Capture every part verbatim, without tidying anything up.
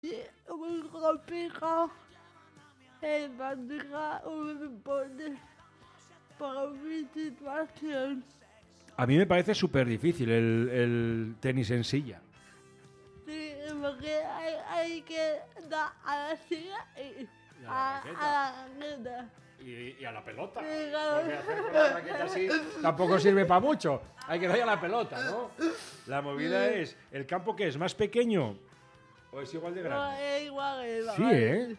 muy complicado encontrar un deporte para mi situación. A mí me parece súper difícil el, el tenis en silla. Sí, porque hay, hay que dar a la silla y Y a la a, raqueta. a la raqueta. Y, y a la pelota. Sí, claro. Porque hacer con la raqueta así tampoco sirve para mucho. Hay que darle a la pelota, ¿no? La movida es, ¿el campo qué es? ¿Más pequeño? ¿O es igual de No, grande? es igual, es igual. Sí, ¿eh?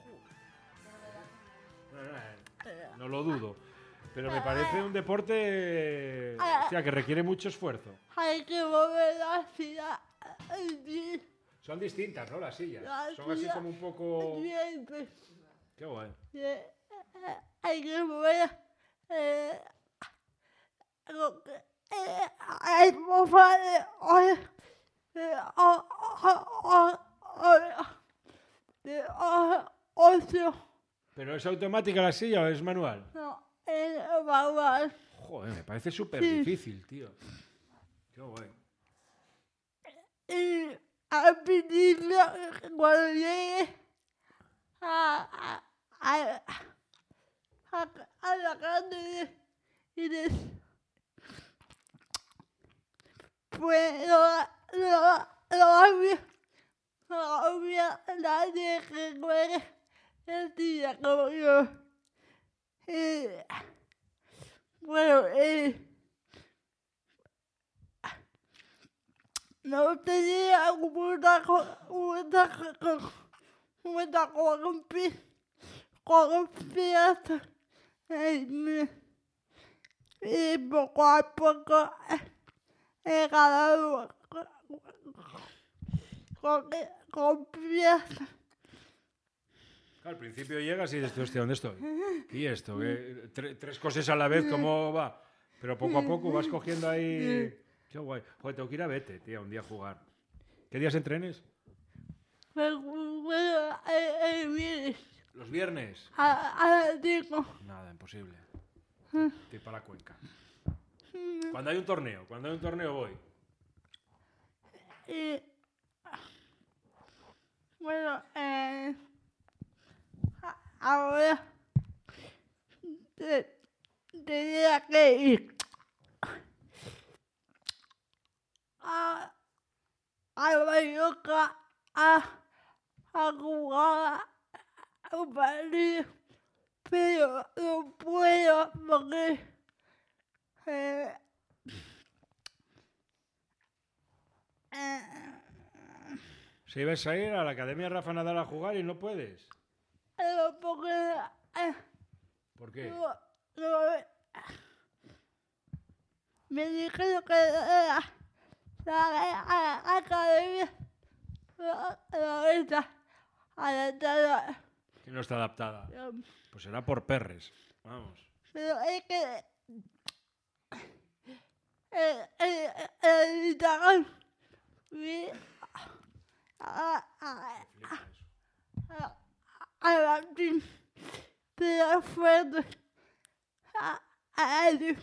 No lo dudo. Pero me parece un deporte, o sea, que requiere mucho esfuerzo. Hay que mover la silla. Sí, Son distintas, ¿no? Las sillas. la Son así silla como un poco... siempre. Qué guay. Sí, eh, hay que mover eh, lo que eh, hay mover hoy de o- o- o- o- de o- ocio. ¿Pero es automática la silla o es manual? No, es manual. Joder, me parece súper Sí. difícil, tío. Qué guay. Y al principio, cuando llegue a, a, a, a, a la calle y des, pues lo, lo, lo había, lo había nadie que juegue el día como yo. Y, bueno, eh, no tenía una co- una co- una confi- confianza en mí. Y poco a poco he ganado con confianza. Al principio llegas y dices, hostia, ¿dónde estoy? ¿Y esto? ¿Qué? Tre- tres cosas a la vez, ¿cómo va? Pero poco a poco vas cogiendo ahí... Qué guay. Joder, tengo que ir a Vete, tío, un día a jugar. ¿Qué días entrenes? Pero bueno, el, el viernes ¿Los viernes? a, a las cinco. Nada, imposible. Estoy para la Cuenca. Cuando hay un torneo, cuando hay un torneo voy. Y bueno, eh, a- ahora te- tenía que ir a, a Mallorca a, a jugar a un partido, pero no puedo porque eh, eh, Si ibas a ir a la Academia Rafa Nadal a jugar y no puedes. no porque eh, ¿Por qué? no, no, me dijeron que era la academia no, no está adaptada. Que no está adaptada. Pues será por perres. Vamos. Pero es que el, el, el Instagram vi a, a, Flipa eso. a, a Martín de la Fuente a, a él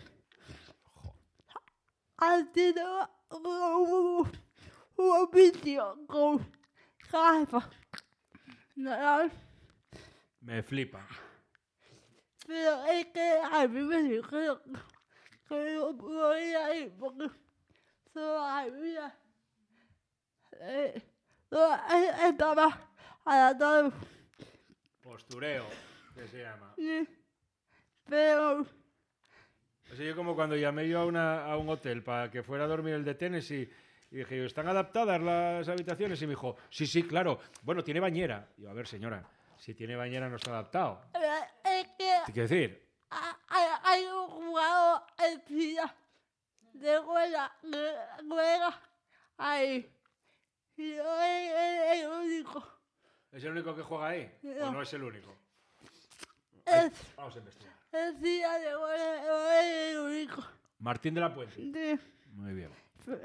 haciendo un, un vídeo con gafas. No, Me flipa. pero es que a mí me dijeron que no podía ir porque solo había eh, no, eh, estaba adaptado. Postureo, que se llama. Sí, pero Es yo como cuando llamé yo a, una, a un hotel para que fuera a dormir el de Tennessee y dije yo, ¿están adaptadas las habitaciones? Y me dijo, sí, sí, claro. Bueno, tiene bañera. Y yo, a ver, señora, si tiene bañera no está adaptado. eh, es que ¿Qué quiero decir? ha- hay, hay un jugador en silla de juega que juega ahí. Y yo es el único. ¿Es el único que juega ahí? ¿O no es el único? Ay, Es, vamos a investigar. en silla de juega es el único. Martín de la Puente. Sí. Muy bien.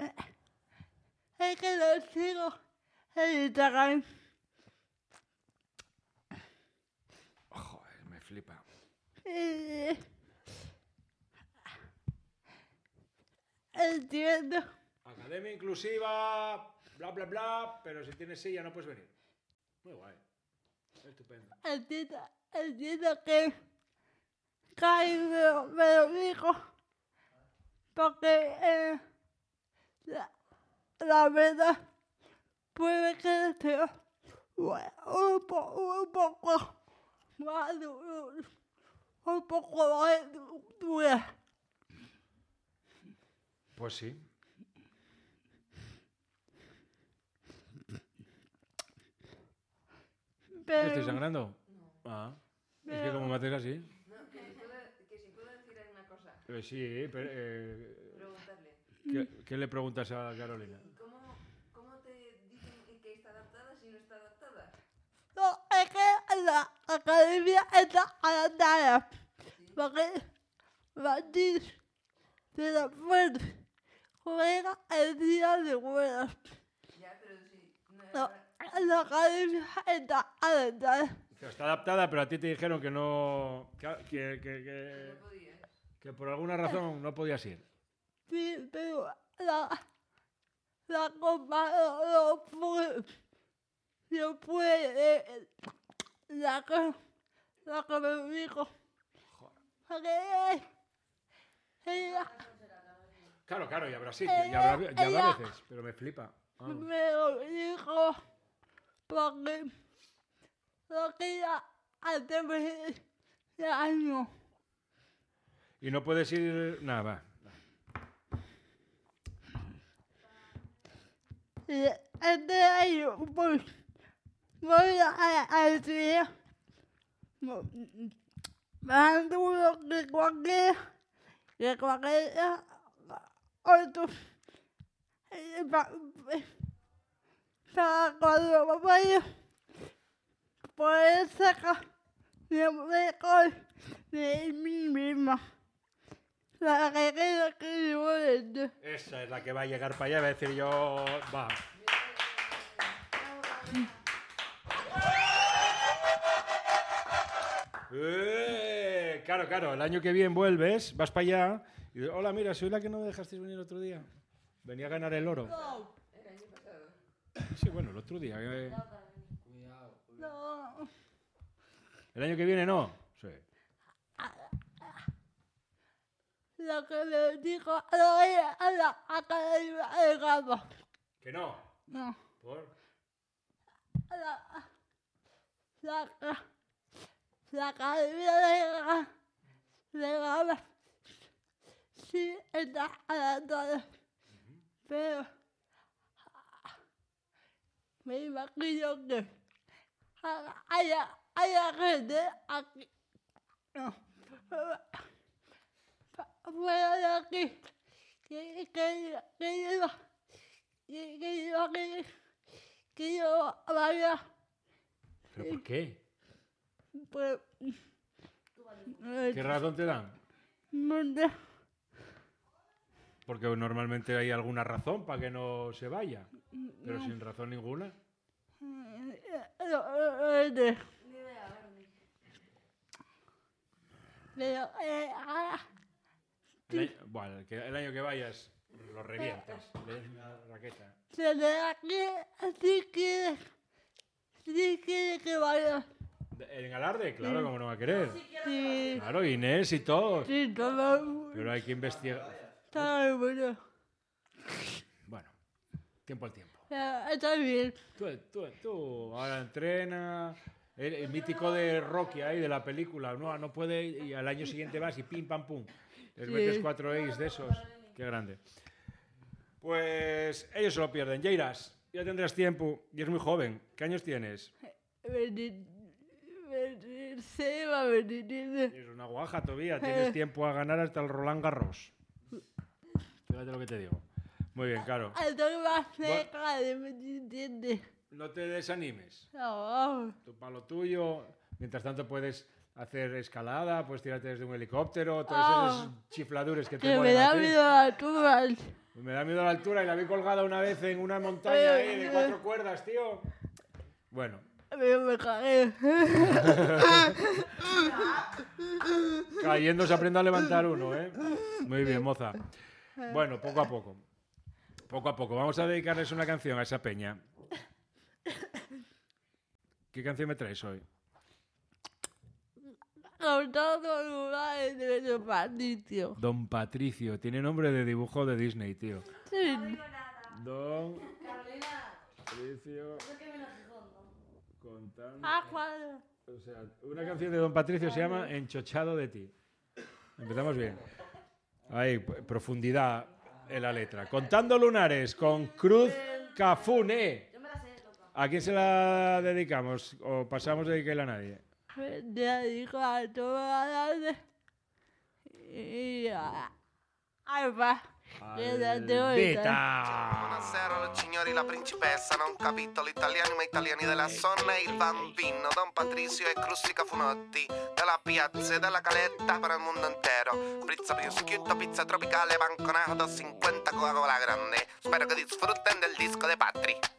Es que lo sigo en Instagram. Joder, me flipa. Y entiendo. Academia inclusiva, bla, bla, bla, pero si tienes silla no puedes venir. Muy guay. Estupendo. Entiendo, entiendo que Kai me, lo- me lo dijo porque eh, la, la verdad puede que sea bueno, un, po, un poco más duro, un poco más du- dura. Pues sí. ¿Te estoy Pero, sangrando? Ah. Es que pero- como me haces así. No, que si puedo, que si puedo decir alguna cosa, Eh, sí, pero, eh, preguntarle. ¿qué, qué le preguntas a Carolina? ¿Y cómo, cómo te dicen que está adaptada si no está adaptada? no, es que la academia está adaptada. ¿Sí? Porque Martín de la Fuente juega el día de juegos. Ya, pero si no No, era- la academia está adaptada. Que está adaptada, pero a ti te dijeron que no. Que, que, que, que- no podías. que por alguna razón no podías ir. Sí, pero la, la copa no, no puede. No puede. eh, La que, la que me dijo. Porque ella Claro, claro, y habrá sitios, y habrá, y habrá veces, pero me flipa. Vamos. me lo dijo porque lo quería hacerme daño. Y no puedes ir. Nada, va. Y este año, pues, voy a, a estudiar más duro que cualquier, que cualquier otro. Eh, pa- eh, Para cuando vaya, poder sacar lo mejor de mí misma. La que quiero que yo vea. Esa es la que va a llegar para allá, va a decir yo. Va. Eh, claro, claro, el año que viene vuelves, vas para allá y dices, hola, mira, soy la que no me dejasteis venir el otro día. Venía a ganar el oro. El año pasado. Sí, bueno, el otro día. eh. No. ¿El año que viene no? Sí. Lo que le dijo a ella a la academia de Gama. ¿Que no? No. ¿Por? La, la, la, la academia de Gama. De Gama. Sí está adaptada. Pero me imagino que haya, haya gente aquí. No. Fuera de aquí. Que, que, que yo, que, que yo, que, que yo vaya, ¿Pero por qué? pues, ¿Qué razón te dan? no sé. Porque normalmente hay alguna razón para que no se vaya. Pero sin razón ninguna. No, no sé. Ni idea, Bernie. Pero, eh, ah, El año, bueno, el, que- el año que vayas lo revientas. Le das una raqueta. se le aquí, si quiere, si quiere que vaya. De- ¿En Alarde? Claro, como no va a querer. Sí, Claro, Inés y todos. sí, todo, Pero hay que investigar. todo bueno. Bueno, tiempo al tiempo. Pero está bien. Tú, tú, tú ahora entrena. El, el mítico de Rocky ahí, de la película. No, no puede. Y al año siguiente vas y pim, pam, pum. Les Sí. metes cuatro A's de esos. Qué grande. Pues ellos se lo pierden. Jairas, ya tendrás tiempo. Y es muy joven. ¿Qué años tienes? Venir, venir, se va a venir. Es una guaja todavía. Tienes tiempo a ganar hasta el Roland Garros. Fíjate lo que te digo. Muy bien, claro. Estoy más cerca de mi entiende. No te desanimes. No, Tú para lo tuyo. Mientras tanto puedes hacer escalada, puedes tirarte desde un helicóptero, todos Ah. esos chifladures que te que me molen a da ti. miedo a alturas. Me da miedo a la altura y la vi colgada una vez en una montaña ahí de cuatro cuerdas, tío. Bueno, Pero me cagué. cayendo se aprende a levantar uno, ¿eh? Muy bien, moza. Bueno, poco a poco. Poco a poco. Vamos a dedicarles una canción a esa peña. ¿Qué canción me traes hoy? Contando lugares de Don Patricio. Don Patricio. Tiene nombre de dibujo de Disney, tío. Sí. Don Carolina, Patricio eso que viene a Gijón, ¿no? contando... Ah, cuando. O sea, una canción de Don Patricio se llama Enchochado de ti. Empezamos bien. Ahí, p- profundidad en la letra. Contando lunares con Cruz Cafune. Yo me la sé, loca. ¿A quién se la dedicamos? ¿O pasamos de dedicarla a nadie? Me dedico a toda la tarde. Y a. Alba. Albita. Buonasera signori, la principessa, non capito l'italiano ma italiani della zona e il bambino Don Patricio e Crustica Funotti della piazza e della caletta per il mondo intero. Pizza prosciutto, pizza tropicale, banconato cinquanta Coca-Cola grande. Spero che disfrutten del disco de Patri.